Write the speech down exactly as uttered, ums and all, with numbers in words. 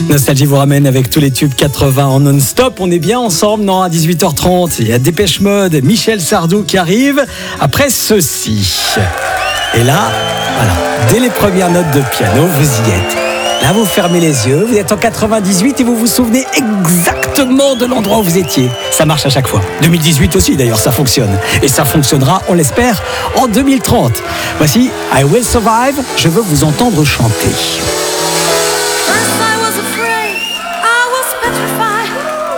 Nostalgie vous ramène avec tous les tubes quatre-vingts en non-stop. On est bien ensemble, non? À dix-huit heures trente, il y a Dépêche Mode, Michel Sardou qui arrive. Après ceci. Et là, voilà, dès les premières notes de piano, vous y êtes. Là, vous fermez les yeux, vous êtes en quatre-vingt-dix-huit et vous vous souvenez exactement de l'endroit où vous étiez. Ça marche à chaque fois. deux mille dix-huit aussi, d'ailleurs, ça fonctionne. Et ça fonctionnera, on l'espère, en deux mille trente. Voici I Will Survive. Je veux vous entendre chanter.